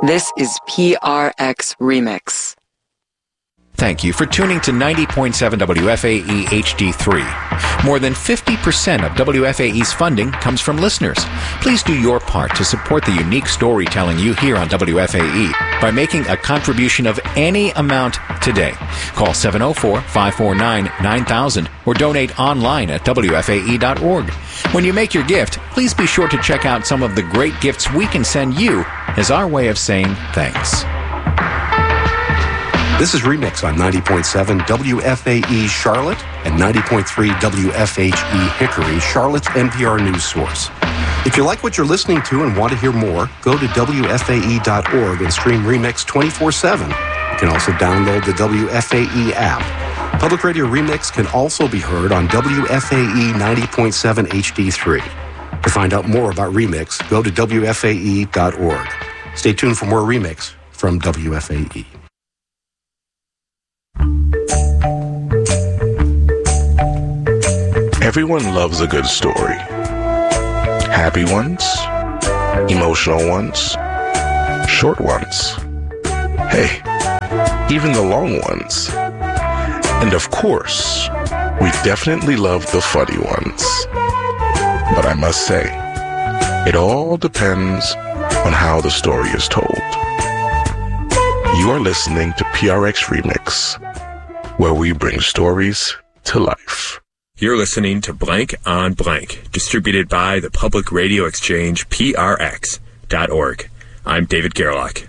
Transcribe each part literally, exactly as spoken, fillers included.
This is P R X Remix. Thank you for tuning to ninety point seven W F A E H D three. More than fifty percent of W F A E's funding comes from listeners. Please do your part to support the unique storytelling you hear on W F A E by making a contribution of any amount today. Call seven oh four, five four nine, nine thousand or donate online at W F A E dot org. When you make your gift, please be sure to check out some of the great gifts we can send you as our way of saying thanks. This is Remix on ninety point seven W F A E Charlotte and ninety point three W F H E Hickory, Charlotte's N P R news source. If you like what you're listening to and want to hear more, go to W F A E dot org and stream Remix twenty-four seven. You can also download the W F A E app. Public Radio Remix can also be heard on W F A E ninety point seven H D three. To find out more about Remix, go to W F A E dot org. Stay tuned for more Remix from W F A E. Everyone loves a good story. Happy ones, emotional ones, short ones. Hey, even the long ones. And of course, we definitely love the funny ones. But I must say, it all depends on how the story is told. You are listening to P R X Remix, where we bring stories to life. You're listening to Blank on Blank, distributed by the Public Radio Exchange, P R X dot org. I'm David Gerlach.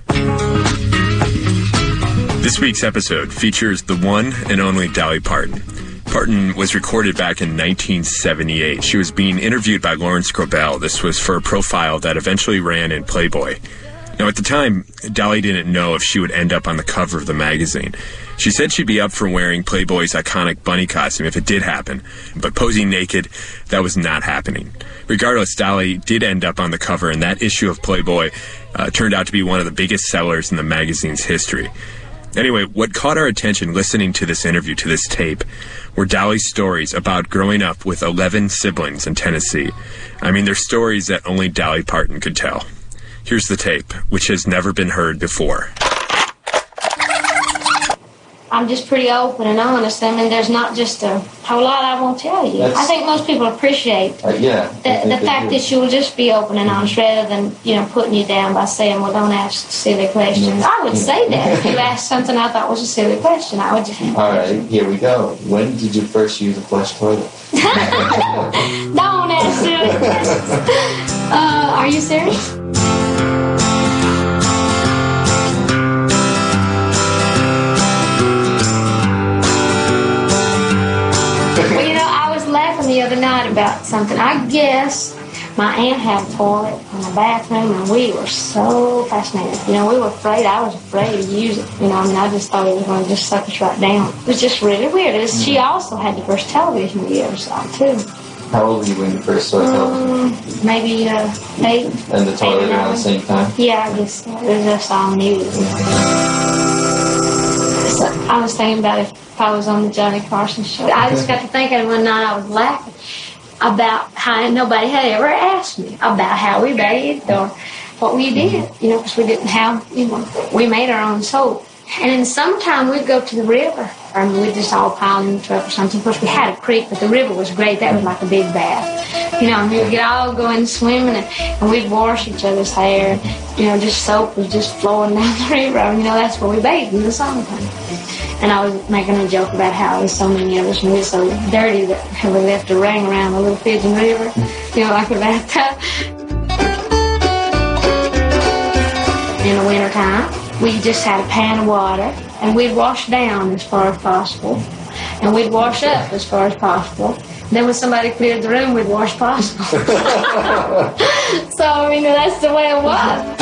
This week's episode features the one and only Dolly Parton. Parton was recorded back in nineteen seventy-eight. She was being interviewed by Lawrence Grobel. This was for a profile that eventually ran in Playboy. Now, at the time, Dolly didn't know if she would end up on the cover of the magazine. She said she'd be up for wearing Playboy's iconic bunny costume if it did happen, but posing naked, that was not happening. Regardless, Dolly did end up on the cover, and that issue of Playboy uh, turned out to be one of the biggest sellers in the magazine's history. Anyway, what caught our attention listening to this interview, to this tape, were Dolly's stories about growing up with eleven siblings in Tennessee. I mean, they're stories that only Dolly Parton could tell. Here's the tape, which has never been heard before. I'm just pretty open and honest. I mean, there's not just a whole lot I won't tell you. That's, I think most people appreciate uh, yeah, the, the fact that you will just be open and honest rather than, you know, putting you down by saying, well, don't ask silly questions. I would say that. If you asked something I thought was a silly question, I would just... All right, here we go. When did you first use a flush toilet? Don't ask silly questions. Uh, are you serious? Well, you know, I was laughing the other night about something. I guess my aunt had a toilet in the bathroom, and we were so fascinated. You know, we were afraid. I was afraid to use it. You know, I mean, I just thought it was going to just suck us right down. It was just really weird. It was, she also had the first television we ever saw, too. How old were you when you first saw television? Um, maybe uh, eight. And the toilet around the same time? Yeah, I guess so. It was just all new. So I was thinking about if I was on the Johnny Carson show. I just got to thinking one night I was laughing about how nobody had ever asked me about how we bathed or what we did, you know, because we didn't have, you know, we made our own soap. And in the summertime, we'd go to the river. I mean, we'd just all pile in the truck or something. Of course, we had a creek, but the river was great. That was like a big bath. You know, and we'd get all go in swimming, and, and we'd wash each other's hair. You know, just soap was just flowing down the river. I mean, you know, that's where we bathed in the summertime. And I was making a joke about how there's so many of us, and we're so dirty that we left a ring around the little Pigeon River, you know, like a bathtub. In the wintertime, we just had a pan of water, and we'd wash down as far as possible, and we'd wash up as far as possible. Then when somebody cleared the room, we'd wash possible. So, I mean, that's the way it was.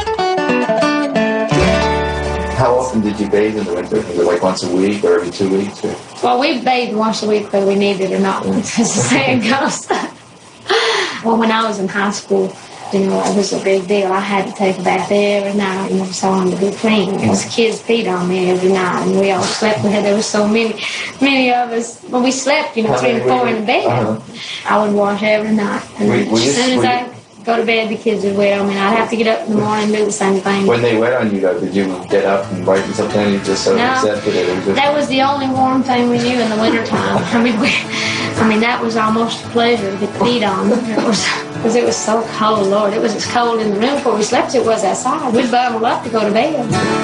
How often did you bathe in the winter? Was it like once a week or every two weeks? Or? Well, we bathed once a week whether we needed it or not, as the saying goes. Well, when I was in high school, you know, it was a big deal. I had to take a bath every night, you know, so I wanted to be clean. Because kids peed on me every night, and we all slept. We had, there was so many, many of us. When we slept, you know, three and four in the bed. Uh-huh. I would wash every night. And were, were as soon as you, I go to bed, the kids would wait on me. I'd have to get up in the morning and do the same thing. When they wet on you, though, did you get up and brighten something and you just sort of no, accepted it? Just... That was the only warm thing we knew in the wintertime. I mean, we, I mean, that was almost a pleasure to get feet on. It was, because it was so cold, Lord. It was as cold in the room before we slept as it was outside. We'd bundle up to go to bed.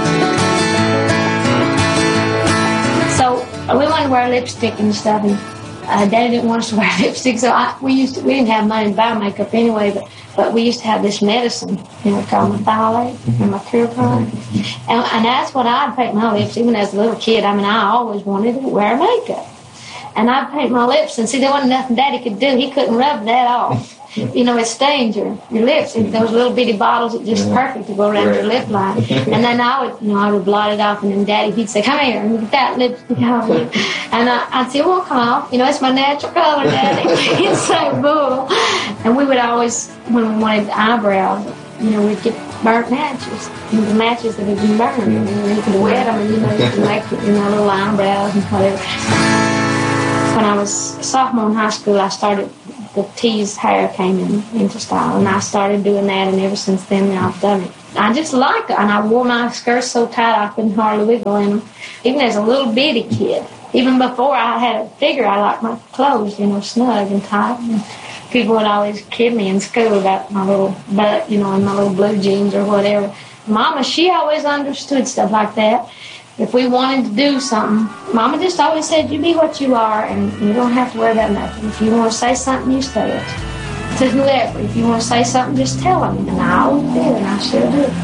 So we wanted to wear lipstick and stuff, and uh, Daddy didn't want us to wear lipstick, so I, we used to, we didn't have money to buy makeup anyway, but but we used to have this medicine, you know, called Methylate and Mercurochrome, and, and that's what I'd paint my lips, even as a little kid. I mean, I always wanted to wear makeup, and I'd paint my lips, and see, there wasn't nothing Daddy could do. He couldn't rub that off. You know, it stains your, your lips. Those little bitty bottles are just perfect to go around your lip line. And then I would, you know, I would blot it off, and then Daddy, he'd say, come here, and get that lipstick off. And I, I'd say, it won't come off. You know, it's my natural color, Daddy. He'd say, boo. And we would always, when we wanted eyebrows, you know, we'd get burnt matches. You know, the matches that had been burned. You know, you could wet them, and, you know, you could make, you know, little eyebrows and whatever. When I was a sophomore in high school, I started... the teased hair came in, into style, and I started doing that, and ever since then I've done it. I just like it, and I wore my skirts so tight I couldn't hardly wiggle in them. Even as a little bitty kid, even before I had a figure, I liked my clothes, you know, snug and tight. And people would always kid me in school about my little butt, you know, and my little blue jeans or whatever. Mama, she always understood stuff like that. If we wanted to do something, Mama just always said, you be what you are, and you don't have to worry about nothing. If you want to say something, you say it. To whoever. If you want to say something, just tell them. And I always did, and I still do.